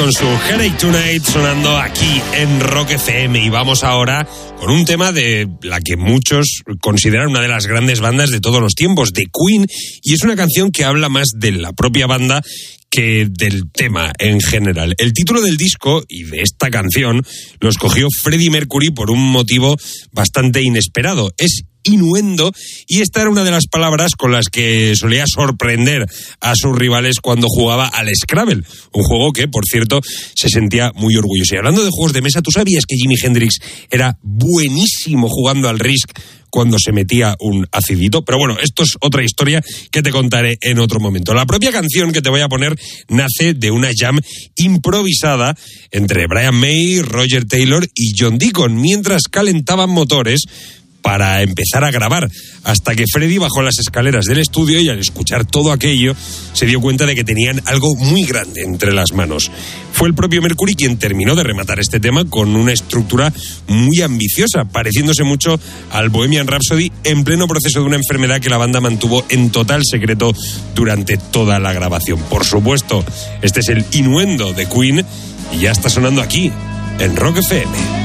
con su Headache Tonight sonando aquí en Rock FM. Y vamos ahora con un tema de la que muchos consideran una de las grandes bandas de todos los tiempos, de Queen. Y es una canción que habla más de la propia banda que del tema en general. El título del disco y de esta canción lo escogió Freddie Mercury por un motivo bastante inesperado. Es innuendo, y esta era una de las palabras con las que solía sorprender a sus rivales cuando jugaba al Scrabble, un juego que, por cierto, se sentía muy orgulloso. Y hablando de juegos de mesa, ¿tú sabías que Jimi Hendrix era buenísimo jugando al Risk cuando se metía un acidito? Pero bueno, esto es otra historia que te contaré en otro momento. La propia canción que te voy a poner nace de una jam improvisada entre Brian May, Roger Taylor y John Deacon mientras calentaban motores para empezar a grabar, hasta que Freddie bajó las escaleras del estudio y al escuchar todo aquello se dio cuenta de que tenían algo muy grande entre las manos. Fue el propio Mercury quien terminó de rematar este tema con una estructura muy ambiciosa, pareciéndose mucho al Bohemian Rhapsody, en pleno proceso de una enfermedad que la banda mantuvo en total secreto durante toda la grabación. Por supuesto, este es el innuendo de Queen y ya está sonando aquí en Rock FM.